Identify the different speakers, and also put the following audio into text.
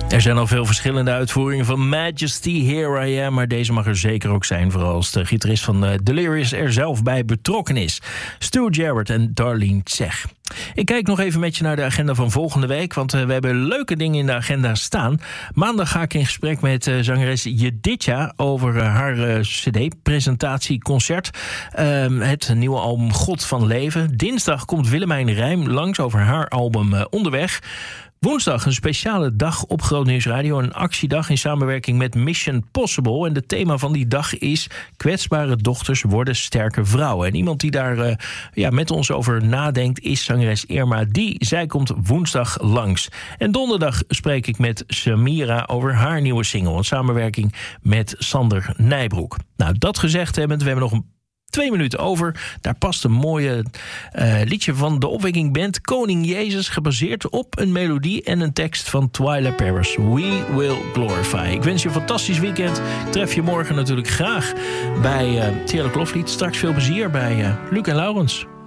Speaker 1: Er zijn al veel verschillende uitvoeringen van Majesty, Here I Am, maar deze mag er zeker ook zijn, vooral als de gitarist van Delirious er zelf bij betrokken is. Stu Jarrett en Darlene Zschech. Ik kijk nog even met je naar de agenda van volgende week, want we hebben leuke dingen in de agenda staan. Maandag ga ik in gesprek met zangeres Jedidja over haar cd-presentatieconcert. Het nieuwe album God van Leven. Dinsdag komt Willemijn Rijm langs over haar album Onderweg. Woensdag een speciale dag op Groot Nieuws Radio. Een actiedag in samenwerking met Mission Possible. En het thema van die dag is: kwetsbare dochters worden sterke vrouwen. En iemand die daar met ons over nadenkt is zangeres Irma Die. Zij komt woensdag langs. En donderdag spreek ik met Samira over haar nieuwe single. Een samenwerking met Sander Nijbroek. Nou, dat gezegd hebbend, we hebben nog 2 minuten over. Daar past een mooie liedje van de Opwekking Band, Koning Jezus, gebaseerd op een melodie en een tekst van Twyla Paris. We Will Glorify. Ik wens je een fantastisch weekend. Ik tref je morgen natuurlijk graag bij Tjelle Kloflied. Straks veel plezier bij Luc en Laurens.